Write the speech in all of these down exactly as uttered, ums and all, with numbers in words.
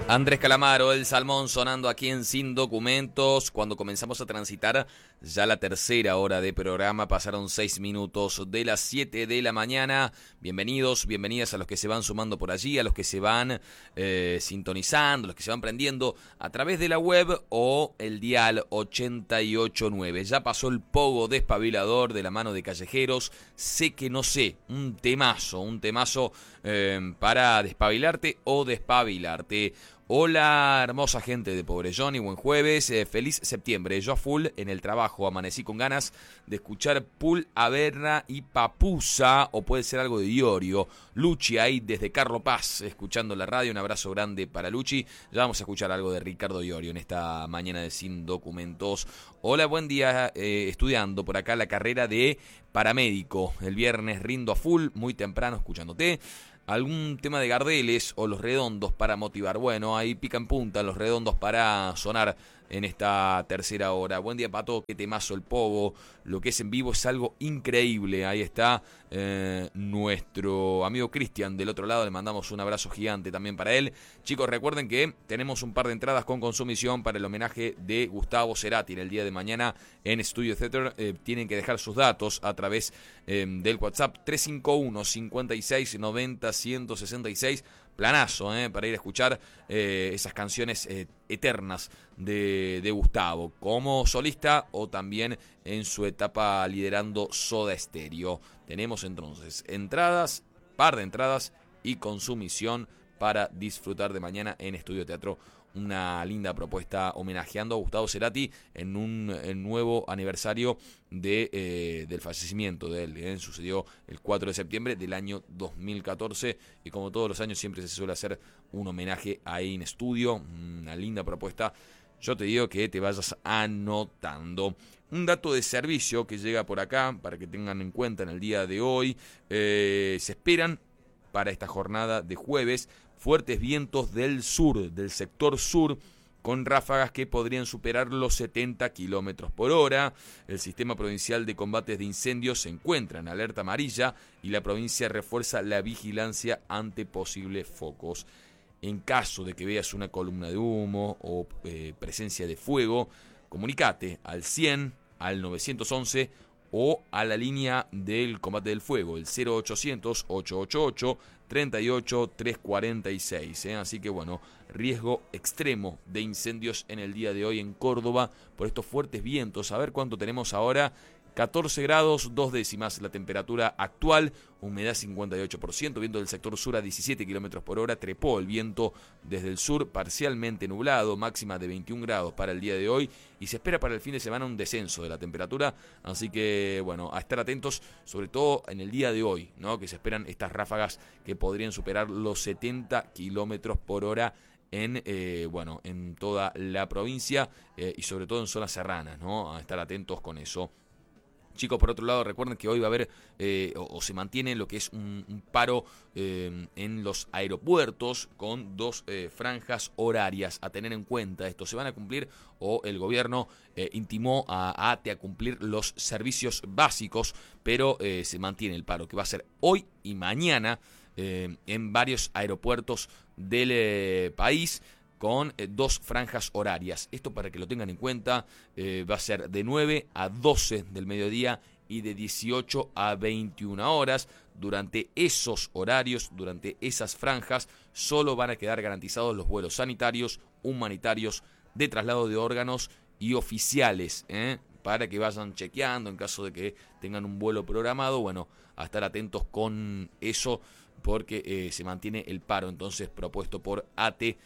Andrés Calamaro, El Salmón sonando aquí en Sin Documentos. Cuando comenzamos a transitar ya la tercera hora de programa, pasaron seis minutos de las siete de la mañana. Bienvenidos, bienvenidas a los que se van sumando por allí, a los que se van eh, sintonizando, a los que se van prendiendo a través de la web o el dial ochenta y ocho nueve. Ya pasó el pogo despabilador de la mano de Callejeros. Sé que no sé, un temazo, un temazo eh, para despabilarte o despabilarte. Hola, hermosa gente de Pobrellón y buen jueves, eh, feliz septiembre. Yo a full en el trabajo, amanecí con ganas de escuchar Pul, Averna y Papusa, o puede ser algo de Iorio. Luchi ahí desde Carlo Paz, escuchando la radio, un abrazo grande para Luchi. Ya vamos a escuchar algo de Ricardo Iorio en esta mañana de Sin Documentos. Hola, buen día, eh, estudiando por acá la carrera de paramédico. El viernes rindo a full, muy temprano escuchándote. Algún tema de Gardeles o Los Redondos para motivar. Bueno, ahí pica en punta Los Redondos para sonar en esta tercera hora. Buen día, Pato, qué temazo el pogo. Lo que es en vivo es algo increíble. Ahí está eh, nuestro amigo Cristian del otro lado. Le mandamos un abrazo gigante también para él. Chicos, recuerden que tenemos un par de entradas con consumición para el homenaje de Gustavo Cerati en el día de mañana en Studio Theater. Eh, tienen que dejar sus datos a través eh, del WhatsApp tres cinco uno, cincuenta y seis, noventa, ciento sesenta y seis. Planazo, eh, para ir a escuchar eh, esas canciones eh, eternas de, de Gustavo, como solista o también en su etapa liderando Soda Stereo. Tenemos entonces entradas, par de entradas y consumición para disfrutar de mañana en Estudio Teatro. Una linda propuesta homenajeando a Gustavo Cerati en un en nuevo aniversario de, eh, del fallecimiento de él. ¿eh? Sucedió el cuatro de septiembre del año dos mil catorce y como todos los años siempre se suele hacer un homenaje ahí en estudio. Una linda propuesta. Yo te digo que te vayas anotando. Un dato de servicio que llega por acá para que tengan en cuenta en el día de hoy. Eh, se esperan para esta jornada de jueves fuertes vientos del sur, del sector sur, con ráfagas que podrían superar los setenta kilómetros por hora. El Sistema Provincial de Combates de Incendios se encuentra en alerta amarilla y la provincia refuerza la vigilancia ante posibles focos. En caso de que veas una columna de humo o eh, presencia de fuego, comunicate al cien, al novecientos once o a la línea del combate del fuego, el cero ochocientos, ochocientos ochenta y ocho, treinta y ocho, trescientos cuarenta y seis. ¿eh? Así que bueno, riesgo extremo de incendios en el día de hoy en Córdoba por estos fuertes vientos. A ver cuánto tenemos ahora. catorce grados, dos décimas la temperatura actual, humedad cincuenta y ocho por ciento, viento del sector sur a diecisiete kilómetros por hora, trepó el viento desde el sur, parcialmente nublado, máxima de veintiún grados para el día de hoy, y se espera para el fin de semana un descenso de la temperatura, así que bueno, a estar atentos, sobre todo en el día de hoy, ¿no? Que se esperan estas ráfagas que podrían superar los setenta kilómetros por hora en eh, bueno en toda la provincia eh, y sobre todo en zonas serranas, ¿no? A estar atentos con eso. Chicos, por otro lado, recuerden que hoy va a haber, eh, o, o se mantiene lo que es un, un paro eh, en los aeropuertos con dos eh, franjas horarias a tener en cuenta. Esto se van a cumplir o el gobierno eh, intimó a ATE a cumplir los servicios básicos, pero eh, se mantiene el paro que va a ser hoy y mañana eh, en varios aeropuertos del eh, país, con eh, dos franjas horarias. Esto para que lo tengan en cuenta, eh, va a ser de nueve a doce del mediodía y de dieciocho a veintiuna horas. Durante esos horarios, durante esas franjas, solo van a quedar garantizados los vuelos sanitarios, humanitarios, de traslado de órganos y oficiales, ¿eh? para que vayan chequeando en caso de que tengan un vuelo programado. Bueno, a estar atentos con eso porque eh, se mantiene el paro entonces propuesto por ATE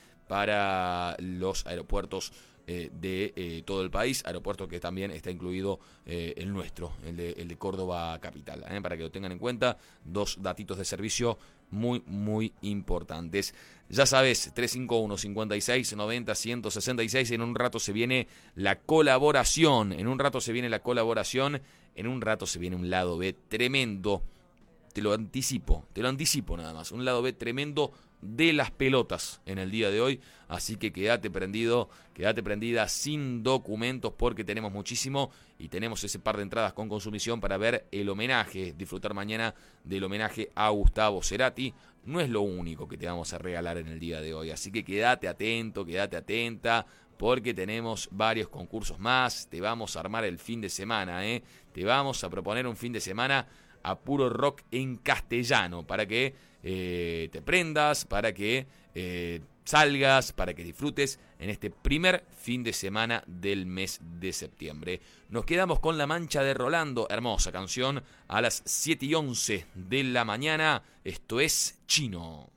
para los aeropuertos eh, de eh, todo el país, aeropuerto que también está incluido eh, el nuestro, el de, el de Córdoba capital, ¿eh? para que lo tengan en cuenta, dos datitos de servicio muy, muy importantes. Ya sabes, tres cinco uno, cincuenta y seis, noventa, ciento sesenta y seis, en un rato se viene la colaboración, en un rato se viene la colaboración, en un rato se viene un lado B tremendo, te lo anticipo, te lo anticipo nada más, un lado B tremendo de las pelotas en el día de hoy, así que quédate prendido, quédate prendida sin documentos porque tenemos muchísimo y tenemos ese par de entradas con consumición para ver el homenaje, disfrutar mañana del homenaje a Gustavo Cerati. No es lo único que te vamos a regalar en el día de hoy, así que quédate atento, quédate atenta, porque tenemos varios concursos más. Te vamos a armar el fin de semana, ¿eh? Te vamos a proponer un fin de semana a puro rock en castellano, para que eh, te prendas, para que eh, salgas, para que disfrutes en este primer fin de semana del mes de septiembre. Nos quedamos con La Mancha de Rolando, hermosa canción, a las siete y once de la mañana. Esto es Chino.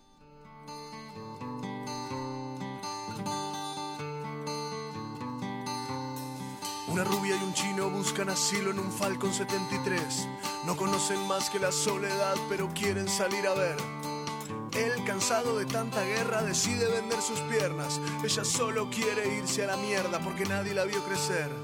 Una rubia y un chino buscan asilo en un Falcon setenta y tres. No conocen más que la soledad, pero quieren salir a ver. Él, cansado de tanta guerra, decide vender sus piernas. Ella solo quiere irse a la mierda porque nadie la vio crecer.